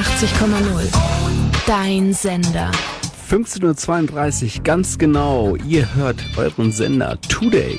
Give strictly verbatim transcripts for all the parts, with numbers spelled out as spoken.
einundachtzig Komma null. Dein Sender. fünfzehn Uhr zweiunddreißig, ganz genau. Ihr hört euren Sender Today.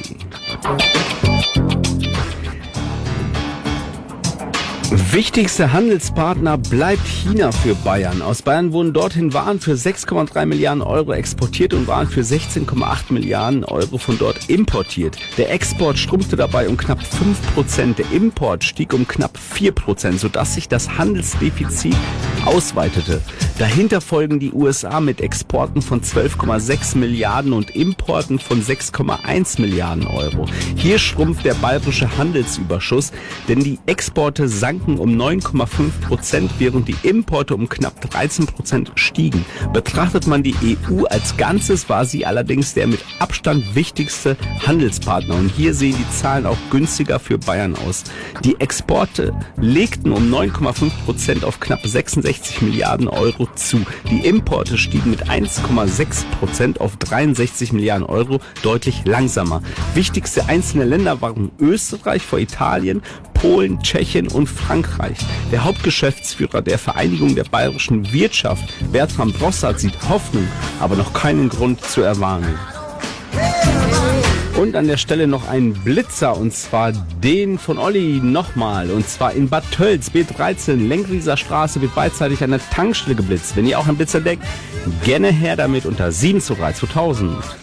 Wichtigster Handelspartner bleibt China für Bayern. Aus Bayern wurden dorthin Waren für sechs Komma drei Milliarden Euro exportiert und Waren für sechzehn Komma acht Milliarden Euro von dort importiert. Der Export schrumpfte dabei um knapp fünf Prozent, der Import stieg um knapp vier Prozent, sodass sich das Handelsdefizit ausweitete. Dahinter folgen die U S A mit Exporten von zwölf Komma sechs Milliarden und Importen von sechs Komma eins Milliarden Euro. Hier schrumpft der bayerische Handelsüberschuss, denn die Exporte sanken um neun Komma fünf Prozent, während die Importe um knapp dreizehn Prozent stiegen. Betrachtet man die E U als Ganzes, war sie allerdings der mit Abstand wichtigste Handelspartner. Und hier sehen die Zahlen auch günstiger für Bayern aus. Die Exporte legten um neun Komma fünf Prozent auf knapp sechsundsechzig Milliarden Euro zu. Die Importe stiegen mit eins Komma sechs Prozent auf dreiundsechzig Milliarden Euro, deutlich langsamer. Wichtigste einzelne Länder waren Österreich vor Italien, Polen, Tschechien und Frankreich. Der Hauptgeschäftsführer der Vereinigung der bayerischen Wirtschaft, Bertram Brossard, sieht Hoffnung, aber noch keinen Grund zur Erwarnung. Und an der Stelle noch ein Blitzer, und zwar den von Olli nochmal. Und zwar in Bad Tölz, B dreizehn, Lenkrieser Straße, wird beidseitig eine Tankstelle geblitzt. Wenn ihr auch einen Blitzer deckt, gerne her damit unter sieben zwei drei zweitausend.